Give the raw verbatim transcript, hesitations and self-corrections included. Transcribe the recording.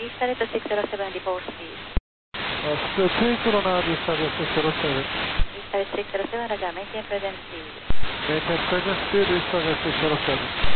East to six zero seven, depot speed. Uh, still three zero nine, East six zero seven. East six zero seven, Roger, maintain present speed. Maintain present speed, East six zero seven.